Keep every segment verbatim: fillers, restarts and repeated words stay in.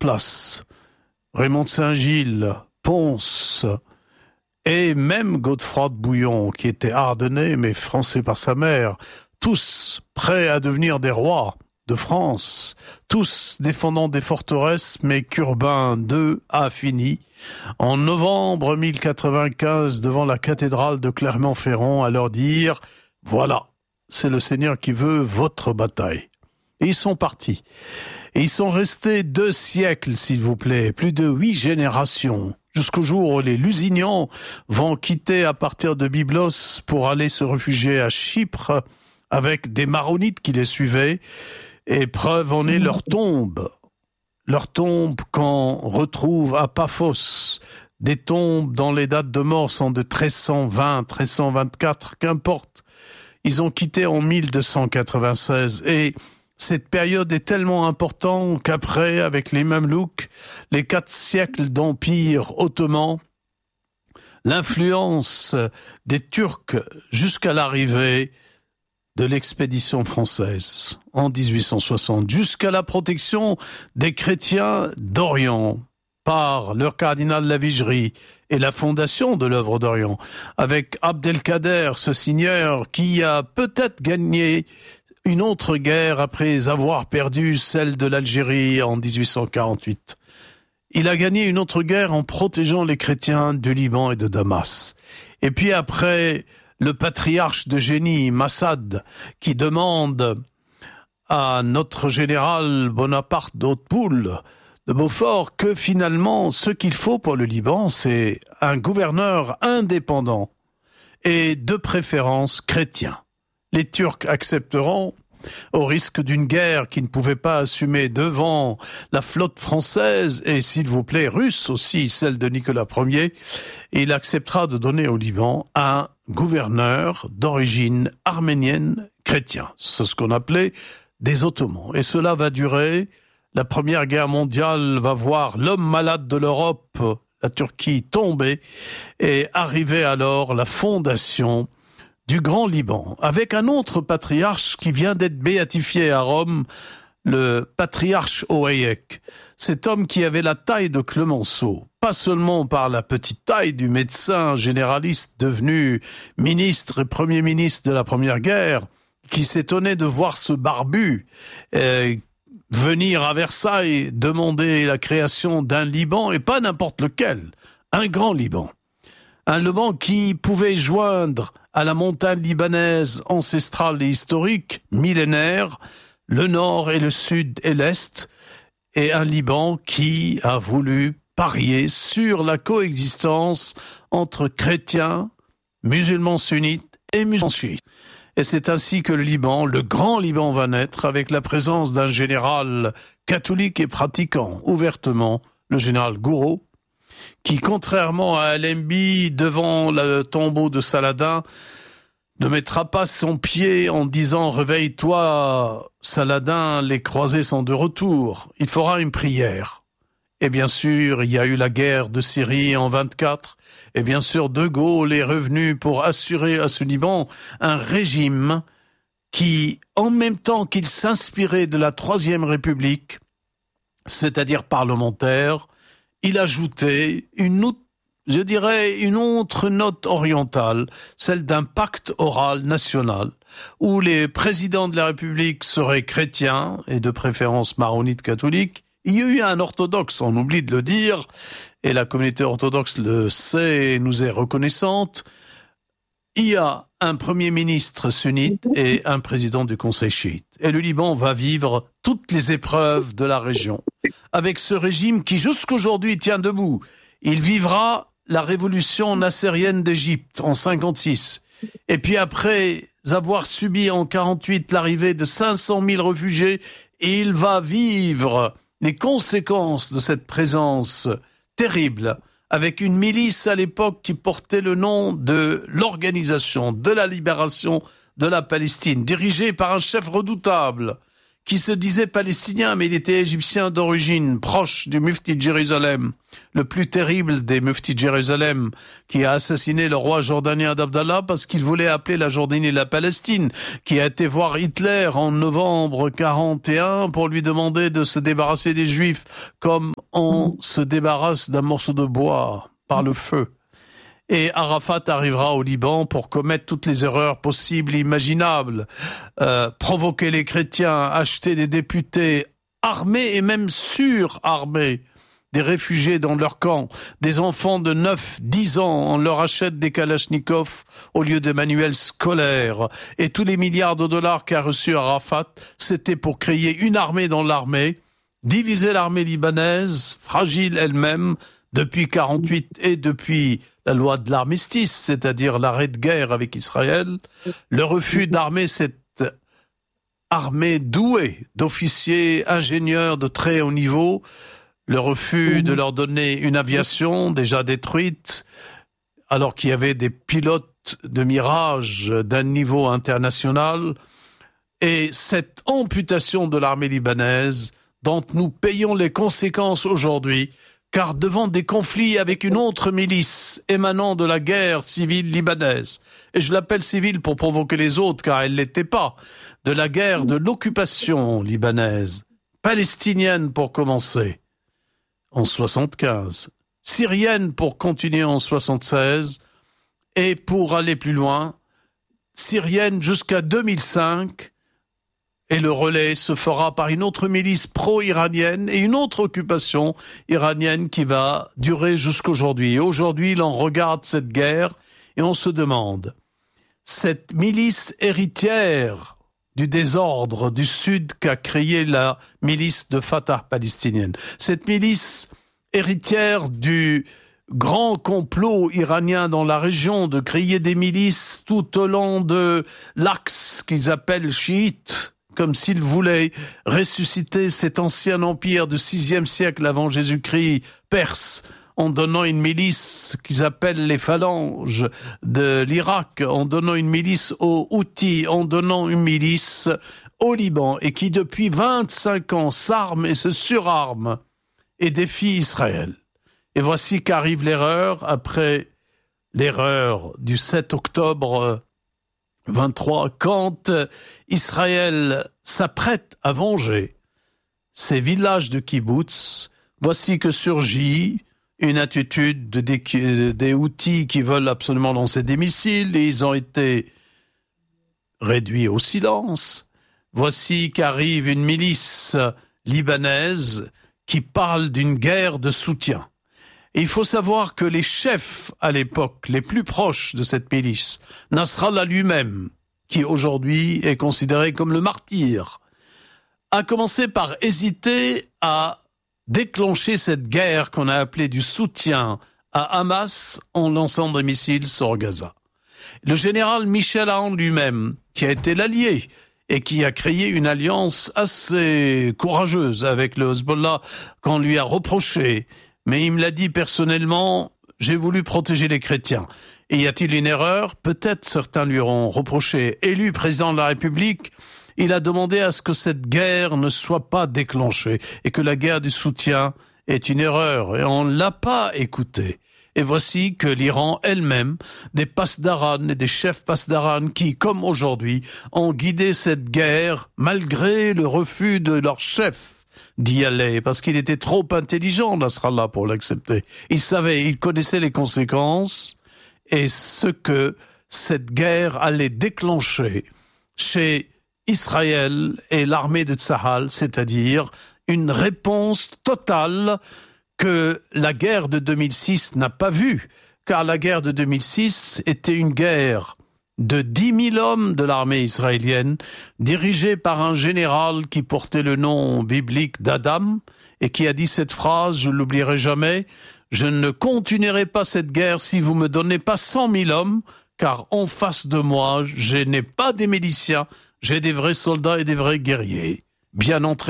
place. Raymond de Saint-Gilles, Pons, et même Godefroy de Bouillon, qui était ardennais mais français par sa mère, tous prêts à devenir des rois de France, tous défendant des forteresses, mais qu'Urbain deux a fini, en novembre mille quatre-vingt-quinze, devant la cathédrale de Clermont-Ferrand, à leur dire « Voilà, c'est le Seigneur qui veut votre bataille ». Et ils sont partis. Et ils sont restés deux siècles, s'il vous plaît, plus de huit générations, jusqu'au jour où les Lusignans vont quitter à partir de Byblos pour aller se réfugier à Chypre, avec des Maronites qui les suivaient. Et preuve en est leur tombe. Leur tombe qu'on retrouve à Paphos. Des tombes dont les dates de mort sont de treize cent vingt, treize cent vingt-quatre, qu'importe. Ils ont quitté en mille deux cent quatre-vingt-seize. Et cette période est tellement importante qu'après, avec les Mamelouks, les quatre siècles d'empire ottoman, l'influence des Turcs jusqu'à l'arrivée de l'expédition française en dix-huit cent soixante, jusqu'à la protection des chrétiens d'Orient par leur cardinal Lavigerie et la fondation de l'œuvre d'Orient, avec Abdelkader, ce seigneur qui a peut-être gagné une autre guerre après avoir perdu celle de l'Algérie en dix-huit cent quarante-huit. Il a gagné une autre guerre en protégeant les chrétiens du Liban et de Damas. Et puis après, le patriarche de génie, Massad, qui demande à notre général Bonaparte d'Hautpoul, de Beaufort, que finalement, ce qu'il faut pour le Liban, c'est un gouverneur indépendant et de préférence chrétien. Les Turcs accepteront, au risque d'une guerre qu'ils ne pouvaient pas assumer devant la flotte française et, s'il vous plaît, russe aussi, celle de Nicolas Ier, et il acceptera de donner au Liban un gouverneur d'origine arménienne chrétien. C'est ce qu'on appelait des Ottomans. Et cela va durer. La Première Guerre mondiale va voir l'homme malade de l'Europe, la Turquie, tomber et arriver alors la fondation du Grand Liban, avec un autre patriarche qui vient d'être béatifié à Rome, le patriarche Oeillet. Cet homme qui avait la taille de Clemenceau, pas seulement par la petite taille du médecin généraliste devenu ministre et premier ministre de la Première Guerre, qui s'étonnait de voir ce barbu euh, venir à Versailles demander la création d'un Liban, et pas n'importe lequel, un grand Liban. Un Liban qui pouvait joindre à la montagne libanaise ancestrale et historique, millénaire, le nord et le sud et l'est, et un Liban qui a voulu parier sur la coexistence entre chrétiens, musulmans sunnites et musulmans chiites. Et c'est ainsi que le Liban, le grand Liban, va naître avec la présence d'un général catholique et pratiquant ouvertement, le général Gouraud, qui, contrairement à Allenby, devant le tombeau de Saladin, ne mettra pas son pied en disant « Réveille-toi, Saladin, les croisés sont de retour ». Il fera une prière. Et bien sûr, il y a eu la guerre de Syrie en vingt-quatre, et bien sûr, De Gaulle est revenu pour assurer à ce Liban un régime qui, en même temps qu'il s'inspirait de la Troisième République, c'est-à-dire parlementaire, il ajoutait une autre, je dirais, une autre note orientale, celle d'un pacte oral national, où les présidents de la République seraient chrétiens, et de préférence maronites catholiques. Il y a eu un orthodoxe, on oublie de le dire, et la communauté orthodoxe le sait et nous est reconnaissante. Il y a un premier ministre sunnite et un président du conseil chiite. Et le Liban va vivre toutes les épreuves de la région, avec ce régime qui jusqu'aujourd'hui tient debout. Il vivra la révolution nassérienne d'Égypte en cinquante-six. Et puis après avoir subi en quarante-huit l'arrivée de cinq cent mille réfugiés, il va vivre les conséquences de cette présence terrible, avec une milice à l'époque qui portait le nom de l'Organisation de la Libération de la Palestine, dirigée par un chef redoutable, qui se disait palestinien, mais il était égyptien d'origine, proche du mufti de Jérusalem, le plus terrible des muftis de Jérusalem, qui a assassiné le roi jordanien d'Abdallah parce qu'il voulait appeler la Jordanie la Palestine, qui a été voir Hitler en novembre quarante et un pour lui demander de se débarrasser des Juifs comme on se débarrasse d'un morceau de bois par le feu. Et Arafat arrivera au Liban pour commettre toutes les erreurs possibles et imaginables, euh, provoquer les chrétiens, acheter des députés armés et même surarmés, des réfugiés dans leur camp, des enfants de neuf dix ans, on leur achète des kalachnikovs au lieu de manuels scolaires. Et tous les milliards de dollars qu'a reçu Arafat, c'était pour créer une armée dans l'armée, diviser l'armée libanaise, fragile elle-même, depuis quarante-huit et depuis la loi de l'armistice, c'est-à-dire l'arrêt de guerre avec Israël, le refus d'armer cette armée douée d'officiers, ingénieurs de très haut niveau, le refus de leur donner une aviation déjà détruite, alors qu'il y avait des pilotes de Mirage d'un niveau international, et cette amputation de l'armée libanaise dont nous payons les conséquences aujourd'hui, car devant des conflits avec une autre milice émanant de la guerre civile libanaise, et je l'appelle civile pour provoquer les autres car elle ne l'était pas, de la guerre de l'occupation libanaise, palestinienne pour commencer, en soixante-quinze, syrienne pour continuer en soixante-seize, et pour aller plus loin, syrienne jusqu'à deux mille cinq, et le relais se fera par une autre milice pro-iranienne et une autre occupation iranienne qui va durer jusqu'aujourd'hui. Et aujourd'hui, l'on regarde cette guerre et on se demande, cette milice héritière du désordre du Sud qu'a créé la milice de Fatah palestinienne, cette milice héritière du grand complot iranien dans la région de créer des milices tout au long de l'axe qu'ils appellent chiite, comme s'ils voulaient ressusciter cet ancien empire du sixième siècle avant Jésus-Christ, perse, en donnant une milice qu'ils appellent les phalanges de l'Irak, en donnant une milice aux Houthis, en donnant une milice au Liban, et qui depuis vingt-cinq ans s'arme et se surarme et défie Israël. Et voici qu'arrive l'erreur, après l'erreur du sept octobre vingt-trois, quand Israël s'apprête à venger ces villages de kibbutz, voici que surgit une attitude de des, des Houthis qui veulent absolument lancer des missiles, et ils ont été réduits au silence. Voici qu'arrive une milice libanaise qui parle d'une guerre de soutien. Et il faut savoir que les chefs, à l'époque, les plus proches de cette milice, Nasrallah lui-même, qui aujourd'hui est considéré comme le martyr, a commencé par hésiter à déclencher cette guerre qu'on a appelée du soutien à Hamas en lançant des missiles sur Gaza. Le général Michel Aoun lui-même, qui a été l'allié et qui a créé une alliance assez courageuse avec le Hezbollah qu'on lui a reproché, mais il me l'a dit personnellement, j'ai voulu protéger les chrétiens. Et y a-t-il une erreur? Peut-être certains lui auront reproché. Élu président de la République, il a demandé à ce que cette guerre ne soit pas déclenchée et que la guerre du soutien est une erreur. Et on ne l'a pas écouté. Et voici que l'Iran elle-même, des pasdaran et des chefs pasdaran qui, comme aujourd'hui, ont guidé cette guerre malgré le refus de leur chef d'y aller, parce qu'il était trop intelligent, Nasrallah, pour l'accepter. Il savait, il connaissait les conséquences et ce que cette guerre allait déclencher chez Israël et l'armée de Tzahal, c'est-à-dire une réponse totale que la guerre de deux mille six n'a pas vue, car la guerre de deux mille six était une guerre de dix mille hommes de l'armée israélienne, dirigée par un général qui portait le nom biblique d'Adam, et qui a dit cette phrase, je ne l'oublierai jamais, « Je ne continuerai pas cette guerre si vous me donnez pas cent mille hommes, car en face de moi, je n'ai pas des miliciens, j'ai des vrais soldats et des vrais guerriers, bien entraînés. »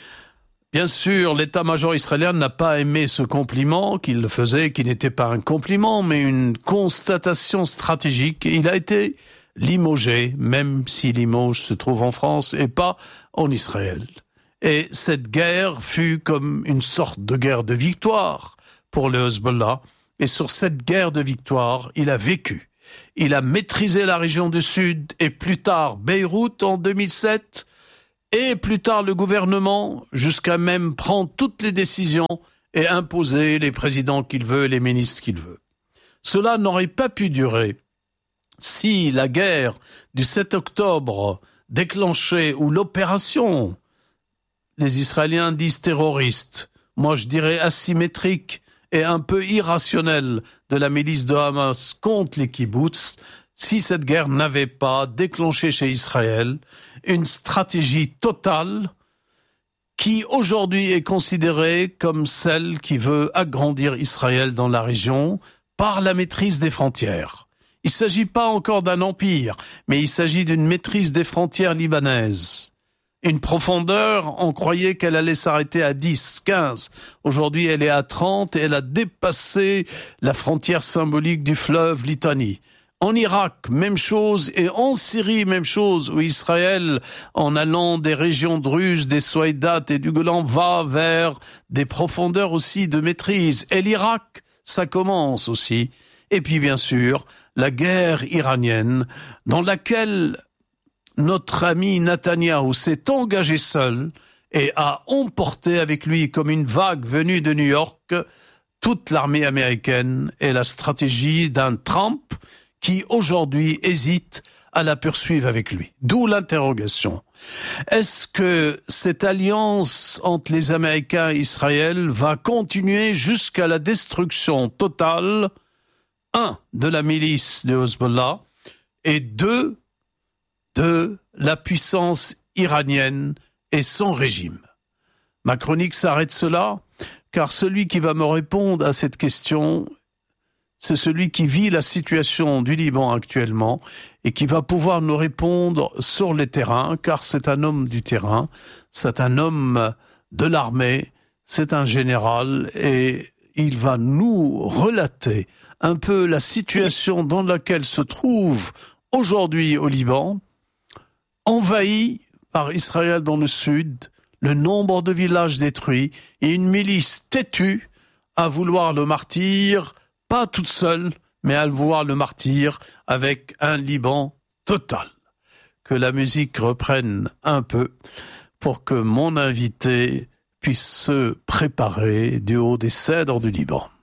Bien sûr, l'état-major israélien n'a pas aimé ce compliment qu'il faisait, qui n'était pas un compliment, mais une constatation stratégique. Il a été limogé, même si Limoges se trouve en France et pas en Israël. Et cette guerre fut comme une sorte de guerre de victoire pour le Hezbollah. Et sur cette guerre de victoire, il a vécu. Il a maîtrisé la région du Sud et plus tard Beyrouth en deux mille sept et plus tard le gouvernement jusqu'à même prendre toutes les décisions et imposer les présidents qu'il veut, les ministres qu'il veut. Cela n'aurait pas pu durer si la guerre du sept octobre déclenchée ou l'opération, les Israéliens disent terroriste, moi je dirais asymétrique et un peu irrationnelle de la milice de Hamas contre les kibboutz, si cette guerre n'avait pas déclenché chez Israël une stratégie totale qui aujourd'hui est considérée comme celle qui veut agrandir Israël dans la région par la maîtrise des frontières. Il ne s'agit pas encore d'un empire, mais il s'agit d'une maîtrise des frontières libanaises. Une profondeur, on croyait qu'elle allait s'arrêter à dix, quinze. Aujourd'hui, elle est à trente et elle a dépassé la frontière symbolique du fleuve Litanie. En Irak, même chose, et en Syrie, même chose, où Israël, en allant des régions druzes, des Souaidat et du Golan, va vers des profondeurs aussi de maîtrise. Et l'Irak, ça commence aussi. Et puis, bien sûr, la guerre iranienne, dans laquelle notre ami Netanyahou s'est engagé seul et a emporté avec lui comme une vague venue de New York toute l'armée américaine et la stratégie d'un Trump qui aujourd'hui hésite à la poursuivre avec lui. D'où l'interrogation. Est-ce que cette alliance entre les Américains et Israël va continuer jusqu'à la destruction totale, un, de la milice de Hezbollah, et deux, de la puissance iranienne et son régime? Ma chronique s'arrête cela, car celui qui va me répondre à cette question, c'est celui qui vit la situation du Liban actuellement et qui va pouvoir nous répondre sur les terrains, car c'est un homme du terrain, c'est un homme de l'armée, c'est un général et il va nous relater un peu la situation dans laquelle se trouve aujourd'hui au Liban, envahi par Israël dans le sud, le nombre de villages détruits et une milice têtue à vouloir le martyr, pas toute seule, mais à vouloir le martyr avec un Liban total. Que la musique reprenne un peu pour que mon invité puisse se préparer du haut des cèdres du Liban.